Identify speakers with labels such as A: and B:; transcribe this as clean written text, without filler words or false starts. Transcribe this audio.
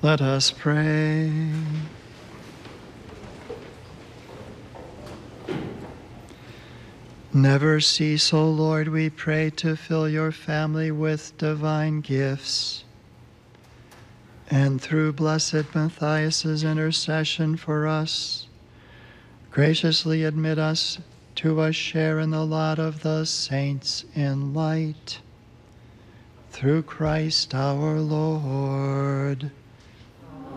A: Let us pray. Never cease, O Lord, we pray, to fill your family with divine gifts. And through blessed Matthias' intercession for us, graciously admit us to a share in the lot of the saints in light. Through Christ our Lord.